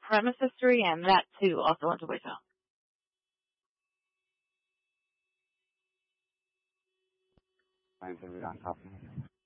premise history, and that too also went to voicemail. Fine, so we don't talk.